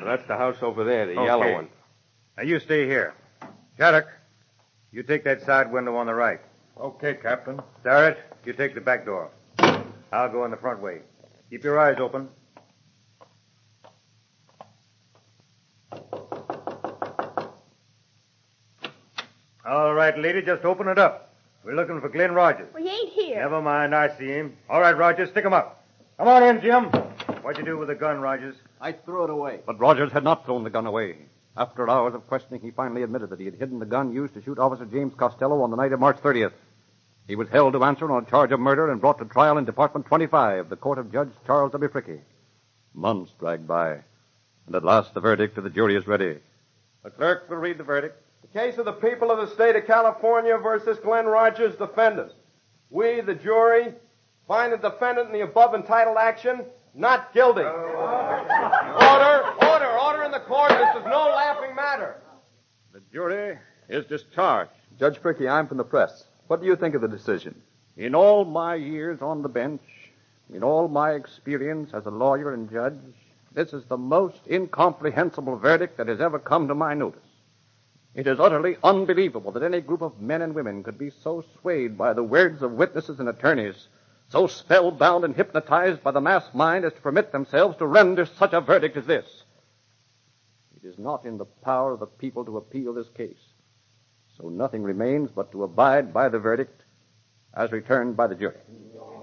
That's the house over there, the yellow one. Now, you stay here. Shattuck, you take that side window on the right. Okay, Captain. Starrett, you take the back door. I'll go in the front way. Keep your eyes open. All right, lady, just open it up. We're looking for Glenn Rogers. Well, he ain't here. Never mind, I see him. All right, Rogers, stick him up. Come on in, Jim. What'd you do with the gun, Rogers? I threw it away. But Rogers had not thrown the gun away. After hours of questioning, he finally admitted that he had hidden the gun used to shoot Officer James Costello on the night of March 30th. He was held to answer on a charge of murder and brought to trial in Department 25, the court of Judge Charles W. Fricke. Months dragged by, and at last the verdict of the jury is ready. The clerk will read the verdict. The case of the people of the state of California versus Glenn Rogers, defendant. We, the jury, find the defendant in the above entitled action not guilty. Order in the court. This is no laughing matter. The jury is discharged. Judge Fricke, I'm from the press. What do you think of the decision? In all my years on the bench, in all my experience as a lawyer and judge, this is the most incomprehensible verdict that has ever come to my notice. It is utterly unbelievable that any group of men and women could be so swayed by the words of witnesses and attorneys, so spellbound and hypnotized by the mass mind as to permit themselves to render such a verdict as this. It is not in the power of the people to appeal this case, so nothing remains but to abide by the verdict as returned by the jury.